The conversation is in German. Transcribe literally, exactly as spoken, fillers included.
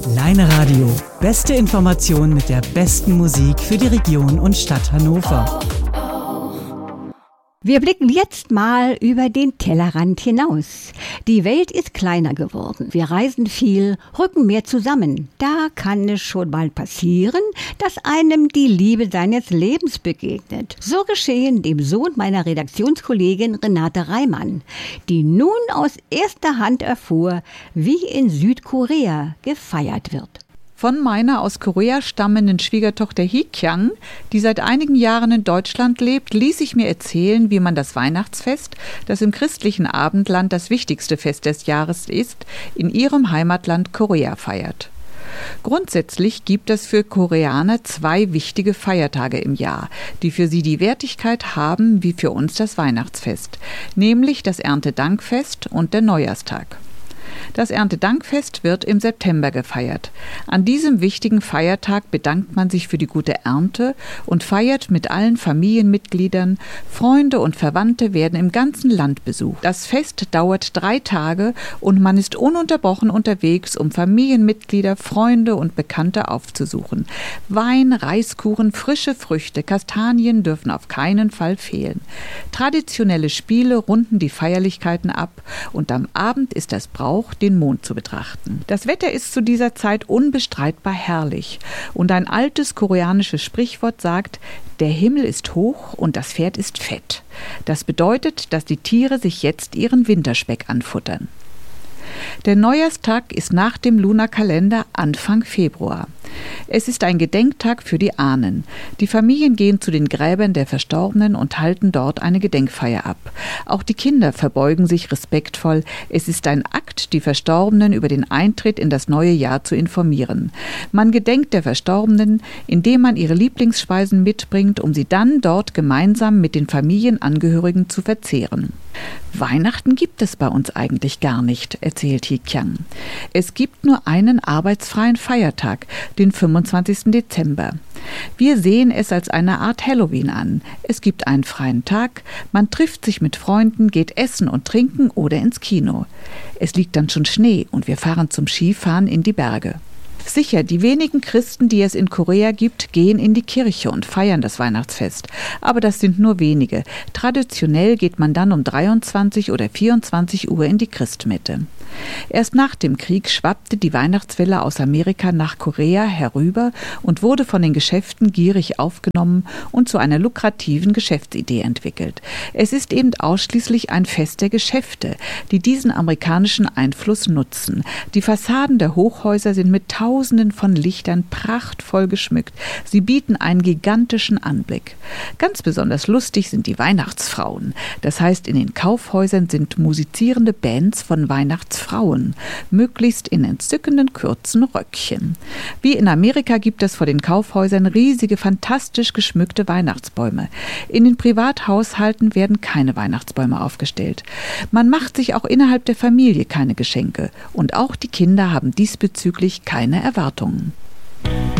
Leine Radio. Beste Informationen mit der besten Musik für die Region und Stadt Hannover. Wir blicken jetzt mal über den Tellerrand hinaus. Die Welt ist kleiner geworden. Wir reisen viel, rücken mehr zusammen. Da kann es schon mal passieren, dass einem die Liebe seines Lebens begegnet. So geschehen dem Sohn meiner Redaktionskollegin Renate Reimann, die nun aus erster Hand erfuhr, wie in Südkorea gefeiert wird. Von meiner aus Korea stammenden Schwiegertochter Hee-kyung, die seit einigen Jahren in Deutschland lebt, ließ ich mir erzählen, wie man das Weihnachtsfest, das im christlichen Abendland das wichtigste Fest des Jahres ist, in ihrem Heimatland Korea feiert. Grundsätzlich gibt es für Koreaner zwei wichtige Feiertage im Jahr, die für sie die Wertigkeit haben wie für uns das Weihnachtsfest, nämlich das Erntedankfest und der Neujahrstag. Das Erntedankfest wird im September gefeiert. An diesem wichtigen Feiertag bedankt man sich für die gute Ernte und feiert mit allen Familienmitgliedern. Freunde und Verwandte werden im ganzen Land besucht. Das Fest dauert drei Tage und man ist ununterbrochen unterwegs, um Familienmitglieder, Freunde und Bekannte aufzusuchen. Wein, Reiskuchen, frische Früchte, Kastanien dürfen auf keinen Fall fehlen. Traditionelle Spiele runden die Feierlichkeiten ab und am Abend ist das Brauch, den Mond zu betrachten. Das Wetter ist zu dieser Zeit unbestreitbar herrlich und ein altes koreanisches Sprichwort sagt, der Himmel ist hoch und das Pferd ist fett. Das bedeutet, dass die Tiere sich jetzt ihren Winterspeck anfuttern. Der Neujahrstag ist nach dem Lunarkalender Anfang Februar. Es ist ein Gedenktag für die Ahnen. Die Familien gehen zu den Gräbern der Verstorbenen und halten dort eine Gedenkfeier ab. Auch die Kinder verbeugen sich respektvoll. Es ist ein Akt, die Verstorbenen über den Eintritt in das neue Jahr zu informieren. Man gedenkt der Verstorbenen, indem man ihre Lieblingsspeisen mitbringt, um sie dann dort gemeinsam mit den Familienangehörigen zu verzehren. Weihnachten gibt es bei uns eigentlich gar nicht, erzählt Hee-kyung. Es gibt nur einen arbeitsfreien Feiertag, den fünfundzwanzigsten Dezember. Wir sehen es als eine Art Halloween an. Es gibt einen freien Tag, man trifft sich mit Freunden, geht essen und trinken oder ins Kino. Es liegt dann schon Schnee und wir fahren zum Skifahren in die Berge. Sicher, die wenigen Christen, die es in Korea gibt, gehen in die Kirche und feiern das Weihnachtsfest. Aber das sind nur wenige. Traditionell geht man dann um dreiundzwanzig oder vierundzwanzig Uhr in die Christmette. Erst nach dem Krieg schwappte die Weihnachtswelle aus Amerika nach Korea herüber und wurde von den Geschäften gierig aufgenommen und zu einer lukrativen Geschäftsidee entwickelt. Es ist eben ausschließlich ein Fest der Geschäfte, die diesen amerikanischen Einfluss nutzen. Die Fassaden der Hochhäuser sind mit Tausenden von Lichtern prachtvoll geschmückt. Sie bieten einen gigantischen Anblick. Ganz besonders lustig sind die Weihnachtsfrauen. Das heißt, in den Kaufhäusern sind musizierende Bands von Weihnachtsfrauen. Frauen, möglichst in entzückenden kurzen Röckchen. Wie in Amerika gibt es vor den Kaufhäusern riesige, fantastisch geschmückte Weihnachtsbäume. In den Privathaushalten werden keine Weihnachtsbäume aufgestellt. Man macht sich auch innerhalb der Familie keine Geschenke und auch die Kinder haben diesbezüglich keine Erwartungen.